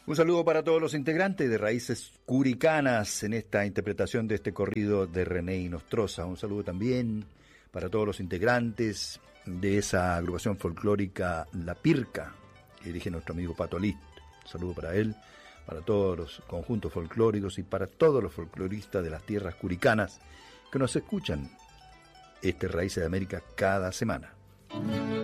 Un saludo para todos los integrantes de Raíces Curicanas en esta interpretación de este corrido de René Inostroza. Un saludo también para todos los integrantes de esa agrupación folclórica La Pirca, que dirige nuestro amigo Pato Alist. Un saludo para él, para todos los conjuntos folclóricos y para todos los folcloristas de las tierras curicanas que nos escuchan Raíces de América cada semana.